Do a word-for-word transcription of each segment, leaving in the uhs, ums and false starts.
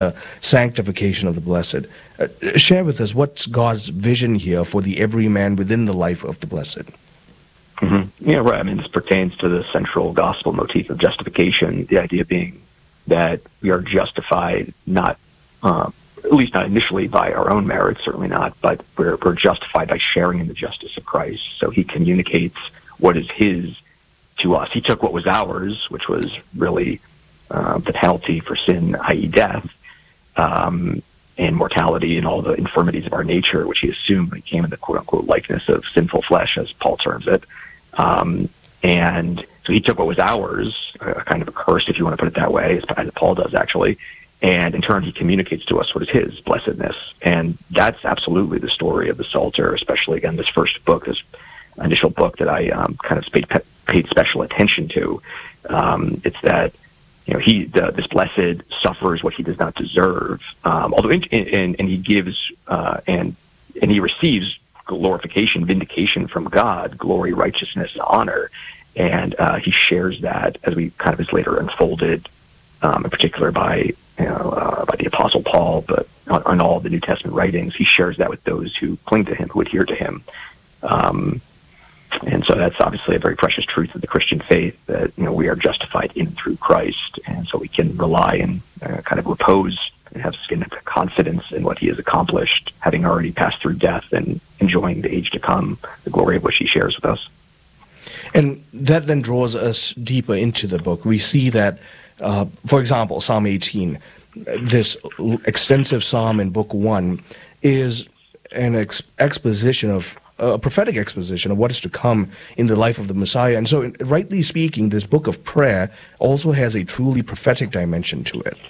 sanctification of the blessed. Uh, share with us what's God's vision here for the everyman within the life of the blessed. Mm-hmm. Yeah, right. I mean, this pertains to the central gospel motif of justification, the idea being that we are justified not, uh, at least not initially by our own merits, certainly not, but we're, we're justified by sharing in the justice of Christ. So he communicates what is his to us. He took what was ours, which was really uh, the penalty for sin, that is death, um, and mortality and all the infirmities of our nature, which he assumed when he came in the quote-unquote likeness of sinful flesh, as Paul terms it. Um, and so he took what was ours, a kind of a curse, if you want to put it that way, as Paul does, actually, and in turn he communicates to us what is his blessedness. And that's absolutely the story of the Psalter, especially, again, this first book, this initial book that I um, kind of paid, paid special attention to. Um, it's that, you know, he, the, this blessed suffers what he does not deserve, um, although, in, in, and he gives, uh, and, and he receives glorification, vindication from God, glory, righteousness, and honor. And uh, he shares that, as we kind of is later unfolded, um, in particular by, you know, uh, by the Apostle Paul, but on, on all the New Testament writings, he shares that with those who cling to him, who adhere to him. Um, and so that's obviously a very precious truth of the Christian faith, that, you know, we are justified in and through Christ, and so we can rely and uh, kind of repose and have significant confidence in what he has accomplished, having already passed through death and enjoying the age to come, the glory of which he shares with us. And that then draws us deeper into the book. We see that, uh, for example, Psalm eighteen, this extensive psalm in Book One, is an ex- exposition of a prophetic exposition of what is to come in the life of the Messiah. And so, rightly speaking, this book of prayer also has a truly prophetic dimension to it.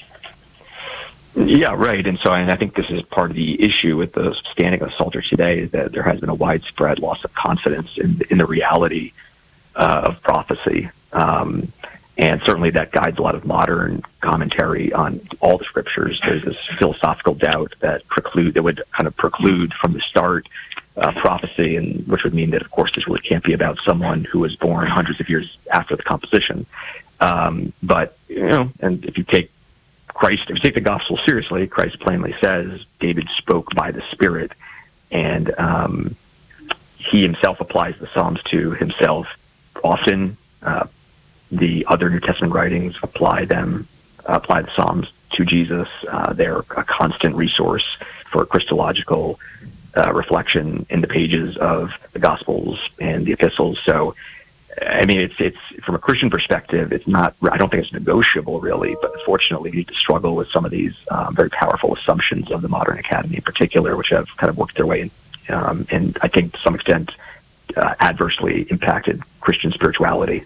Yeah, right. And so and I think this is part of the issue with the standing of the Psalter today, is that there has been a widespread loss of confidence in, in the reality uh, of prophecy. Um, and certainly that guides a lot of modern commentary on all the scriptures. There's this philosophical doubt that preclude that would kind of preclude from the start uh, prophecy, and which would mean that, of course, this really can't be about someone who was born hundreds of years after the composition. Um, but, you know, and if you take Christ, if you take the gospel seriously, Christ plainly says David spoke by the Spirit, and um, he himself applies the Psalms to himself. Often, uh, the other New Testament writings apply them, uh, apply the Psalms to Jesus. Uh, they're a constant resource for Christological uh, reflection in the pages of the Gospels and the epistles. So, I mean, it's it's from a Christian perspective, it's not, I don't think it's negotiable, really, but unfortunately we need to struggle with some of these um, very powerful assumptions of the modern academy in particular, which have kind of worked their way in, um, and I think to some extent uh, adversely impacted Christian spirituality.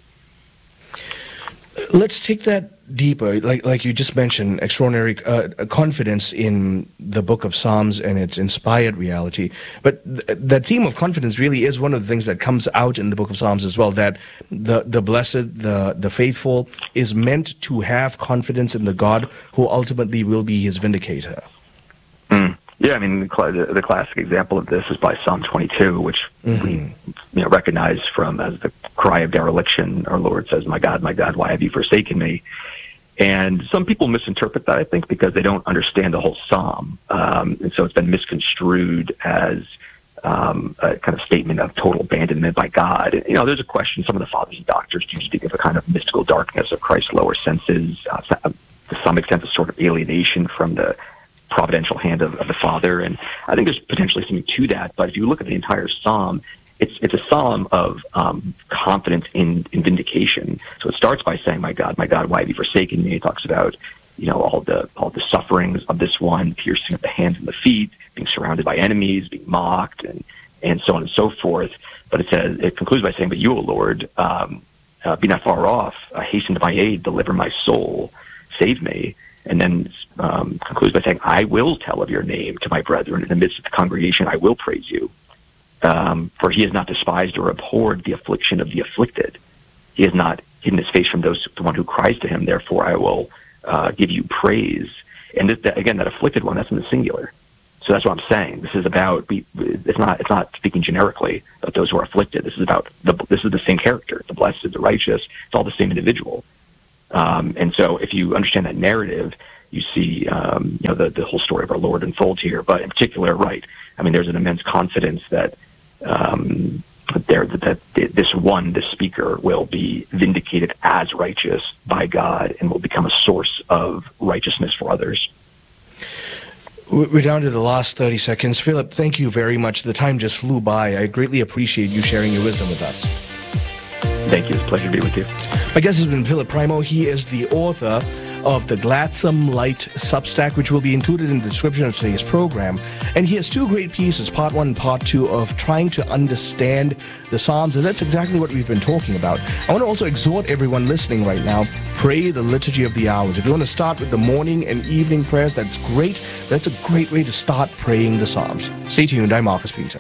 Let's take that deeper, like like you just mentioned, extraordinary uh, confidence in the book of Psalms and its inspired reality. But th- the theme of confidence really is one of the things that comes out in the book of Psalms as well, that the, the blessed, the, the faithful, is meant to have confidence in the God who ultimately will be his vindicator. Mm. Yeah, I mean, the, cl- the classic example of this is by Psalm twenty-two, which mm-hmm. we you know, recognize from as the cry of dereliction. Our Lord says, "My God, my God, why have you forsaken me?" And some people misinterpret that, I think, because they don't understand the whole psalm. Um, and so it's been misconstrued as um, a kind of statement of total abandonment by God. You know, there's a question, some of the fathers and doctors do speak of a kind of mystical darkness of Christ's lower senses, uh, to some extent a sort of alienation from the providential hand of, of the Father. And I think there's potentially something to that. But if you look at the entire psalm, It's it's a psalm of um, confidence in, in vindication. So it starts by saying, "My God, my God, why have you forsaken me?" It talks about, you know, all the all the sufferings of this one, piercing of the hands and the feet, being surrounded by enemies, being mocked, and and so on and so forth. But it says it concludes by saying, "But you, O Lord, um, uh, be not far off. Uh, hasten to my aid. Deliver my soul. Save me." And then um, concludes by saying, "I will tell of your name to my brethren. In the midst of the congregation, I will praise you. Um, for he has not despised or abhorred the affliction of the afflicted. He has not hidden his face from those, the one who cries to him. Therefore, I will uh, give you praise." And this, that, again, that afflicted one, that's in the singular. So that's what I'm saying. This is about. It's not. It's not speaking generically about those who are afflicted. This is about the. This is the same character. The blessed, the righteous. It's all the same individual. Um, and so, if you understand that narrative, you see, um, you know, the, the whole story of our Lord unfold here. But in particular, right, I mean, there's an immense confidence that um, there that this one, this speaker, will be vindicated as righteous by God and will become a source of righteousness for others. We're down to the last thirty seconds. Philip, thank you very much. The time just flew by. I greatly appreciate you sharing your wisdom with us. Thank you. It's a pleasure to be with you. My guest has been Philip Primo. He is the author of the Gladsome Light Substack, which will be included in the description of today's program. And he has two great pieces, part one and part two, of trying to understand the Psalms. And that's exactly what we've been talking about. I want to also exhort everyone listening right now, pray the Liturgy of the Hours. If you want to start with the morning and evening prayers, that's great. That's a great way to start praying the Psalms. Stay tuned. I'm Marcus Peter.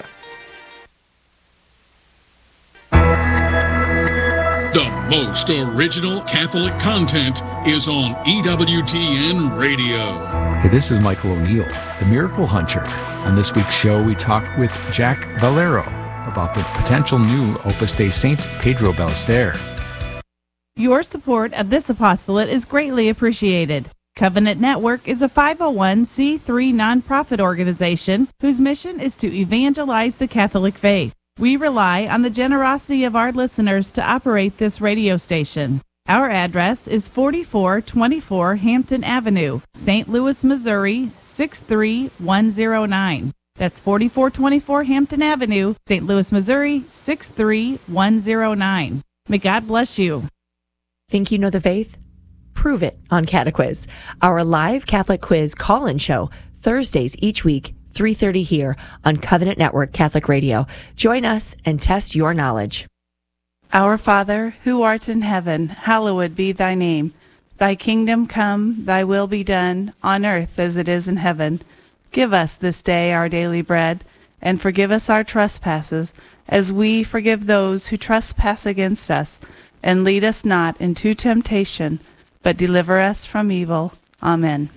The most original Catholic content is on E W T N Radio. Hey, this is Michael O'Neill, the Miracle Hunter. On this week's show, we talk with Jack Valero about the potential new Opus Dei Saint Pedro Ballester. Your support of this apostolate is greatly appreciated. Covenant Network is a five oh one c three nonprofit organization whose mission is to evangelize the Catholic faith. We rely on the generosity of our listeners to operate this radio station. Our address is forty-four twenty-four Hampton Avenue, Saint Louis, Missouri, six three one zero nine. That's forty-four twenty-four Hampton Avenue, Saint Louis, Missouri, six three one zero nine. May God bless you. Think you know the faith? Prove it on Catequiz, our live Catholic quiz call-in show, Thursdays each week, three thirty here on Covenant Network Catholic Radio. Join us and test your knowledge. Our Father, who art in heaven, hallowed be thy name. Thy kingdom come, thy will be done, on earth as it is in heaven. Give us this day our daily bread, and forgive us our trespasses, as we forgive those who trespass against us. And lead us not into temptation, but deliver us from evil. Amen.